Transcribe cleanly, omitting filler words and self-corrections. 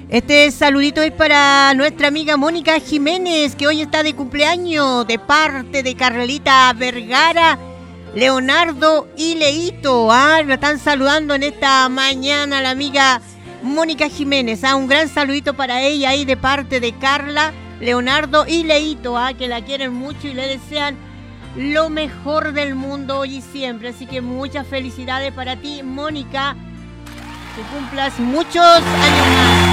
Este saludito es para nuestra amiga Mónica Jiménez, que hoy está de cumpleaños, de parte de Carlita Vergara, Leonardo y Leito. La están saludando en esta mañana la amiga Mónica Jiménez. Un gran saludito para ella ahí de parte de Carla, Leonardo y Leito, que la quieren mucho y le desean lo mejor del mundo hoy y siempre. Así que muchas felicidades para ti, Mónica, que cumplas muchos años más.